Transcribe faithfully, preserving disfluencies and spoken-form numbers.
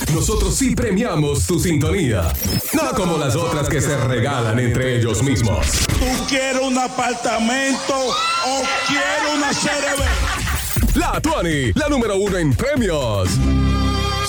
nosotros sí premiamos tu sintonía. No como las otras que se regalan entre ellos mismos. ¿Tú quieres un apartamento o quieres una C R B? La Tuani, la número uno en premios.